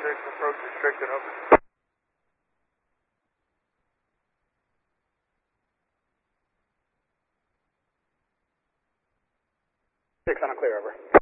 Station approach restricted, over. 6 on a clear, over.